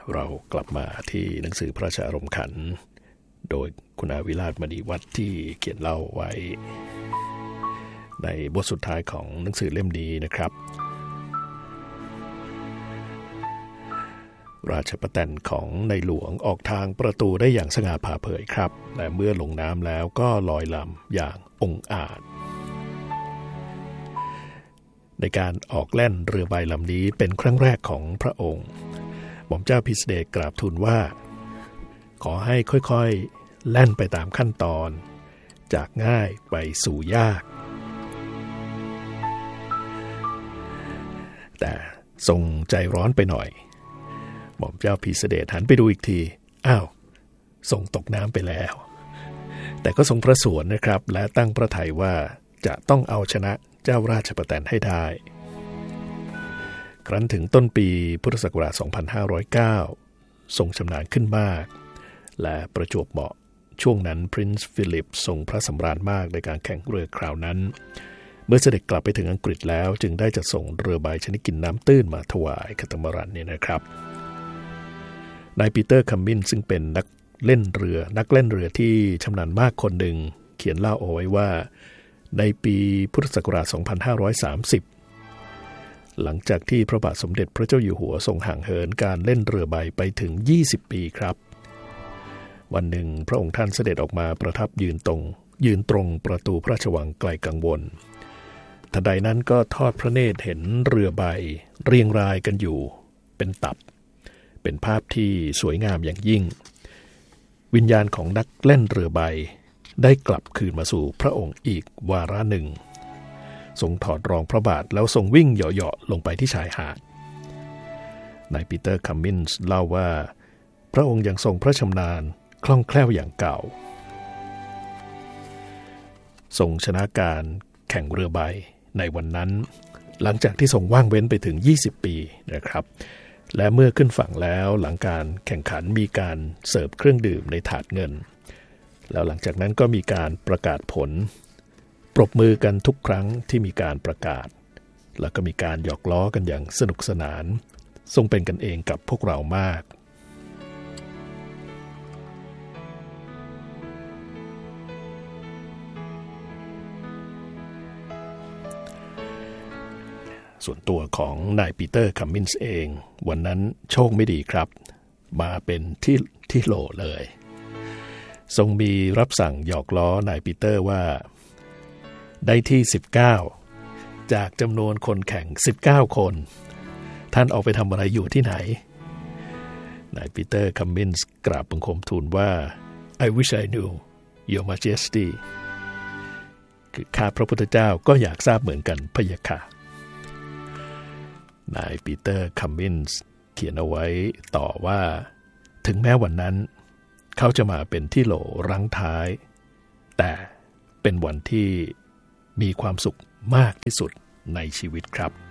เรากลับมาที่หนังสือพระราชอารมณ์ขันธ์โดยคุณอาวิราชมณีวัฒน์ที่เขียนเล่าไว้ในบทสุดท้ายของหนังสือเล่มนี้นะครับราชประแตนของในหลวงออกทางประตูได้อย่างสง่าผ่าเผยครับและเมื่อลงน้ำแล้วก็ลอยลำอย่างองอาจในการออกแล่นเรือใบลำนี้เป็นครั้งแรกของพระองค์หม่อมเจ้าพิเศษกราบทูลว่าขอให้ค่อยๆแล่นไปตามขั้นตอนจากง่ายไปสู่ยากแต่ทรงใจร้อนไปหน่อยหม่อมเจ้าพิเศษหันไปดูอีกทีอ้าวทรงตกน้ำไปแล้วแต่ก็ทรงพระสวนนะครับและตั้งพระทัยว่าจะต้องเอาชนะเจ้าราชประแตนให้ได้ครั้นถึงต้นปีพุทธศักราช 2509 ทรงชำนาญขึ้นมากและประจวบเหมาะช่วงนั้นพรินซ์ฟิลิปทรงพระสำราญมากในการแข่งเรือคราวนั้นเมื่อเสด็จกลับไปถึงอังกฤษแล้วจึงได้จัดส่งเรือใบชนิดกินน้ำตื้นมาถวายคาตามารันเนี่ยนะครับนายปีเตอร์คัมมินซึ่งเป็นนักเล่นเรือที่ชำนาญมากคนหนึ่งเขียนเล่าเอาไว้ว่าในปีพุทธศักราช 2530 หลังจากที่พระบาทสมเด็จพระเจ้าอยู่หัวทรงห่างเหินการเล่นเรือใบไปถึง20 ปีครับวันหนึ่งพระองค์ท่านเสด็จออกมาประทับยืนตรงประตูพระราชวังไกลกังวลทันใดนั้นก็ทอดพระเนตรเห็นเรือใบเรียงรายกันอยู่เป็นตับเป็นภาพที่สวยงามอย่างยิ่งวิญญาณของนักเล่นเรือใบได้กลับคืนมาสู่พระองค์อีกวาระหนึ่งทรงถอดรองพระบาทแล้วทรงวิ่งเหาะๆลงไปที่ชายหาดนายปีเตอร์คัมมินส์เล่าว่าพระองค์ยังทรงพระชำนาญคล่องแคล่วอย่างเก่าทรงชนะการแข่งเรือใบในวันนั้นหลังจากที่ทรงว่างเว้นไปถึง20 ปีนะครับและเมื่อขึ้นฝั่งแล้วหลังการแข่งขันมีการเสิร์ฟเครื่องดื่มในถาดเงินแล้วหลังจากนั้นก็มีการประกาศผลปรบมือกันทุกครั้งที่มีการประกาศแล้วก็มีการหยอกล้อกันอย่างสนุกสนานทรงเป็นกันเองกับพวกเรามากส่วนตัวของนายปีเตอร์คัมมินส์เองวันนั้นโชคไม่ดีครับมาเป็นที่โหลเลยทรงมีรับสั่งหยอกล้อนายปีเตอร์ว่าได้ที่19จากจำนวนคนแข่ง19คนท่านออกไปทำอะไรอยู่ที่ไหนนายปีเตอร์คัมมินส์กราบบังคมทูลว่า I wish I knew Your Majesty คือข้าพระพุทธเจ้าก็อยากทราบเหมือนกันพะยะค่ะนายปีเตอร์คัมมินส์เขียนเอาไว้ต่อว่าถึงแม้วันนั้นเขาจะมาเป็นที่โหลรั้งท้ายแต่เป็นวันที่มีความสุขมากที่สุดในชีวิตครับ